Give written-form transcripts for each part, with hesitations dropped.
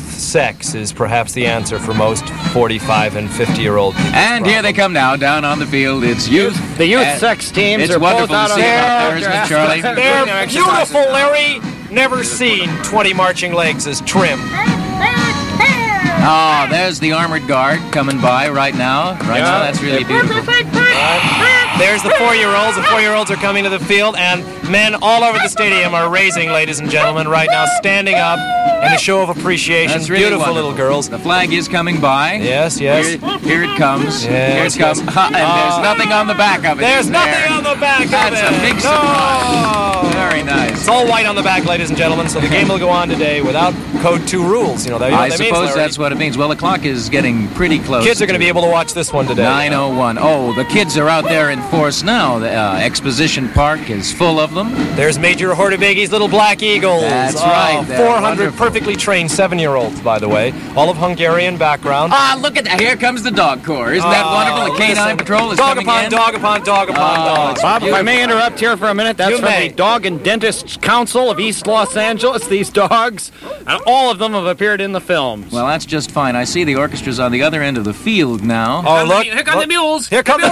youth sex is perhaps the answer for most 45 and 50-year-old people. And here they come now, down on the field. It's youth. The youth sex teams it's are both wonderful out to on see the out there, isn't it, Charlie? They're beautiful, Larry. Never seen 20 marching legs as trim. Oh, there's the armored guard coming by right now. Now, that's really beautiful. There's the 4-year-olds. The 4-year-olds are coming to the field, and men all over the stadium are raising, ladies and gentlemen, right now, standing up in a show of appreciation. That's really beautiful wonderful. little girls. The flag is coming by. Yes. Here it comes. Yes, Here it comes. And there's nothing on the back of it. There's is nothing there? on the back of it. That's a big surprise. Very nice. It's all white on the back, ladies and gentlemen, so the game will go on today without Code 2 rules. You know that I means, suppose Larry? that's what it means. Well, the clock is getting pretty close. Kids are going to be able to watch this one today. 9:01. Oh, the kids are out there in force now. The Exposition Park is full of them. There's Major Hordebege's Little Black Eagles. That's right. They're 400 wonderful. perfectly trained 7-year-olds, by the way. All of Hungarian background. Ah, look at that. Here comes the dog corps. Isn't that wonderful? The canine patrol is dog coming upon in. dog upon dog upon dog. Bob, if I may interrupt here for a minute, that's You from may. the Dog and Dentists Council of East Los Angeles. These dogs, and all of them have appeared in the films. Well, that's just fine. I see the orchestra's on the other end of the field now. Oh, look. Here come the mules. Here come the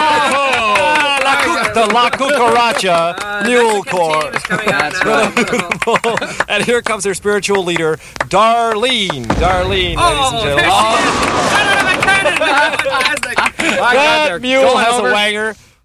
the La Cucaracha Mule Corps. That's right. And here comes their spiritual leader, Darlene. Darlene, ladies and gentlemen. My God, That they're mule going has over. a wanger.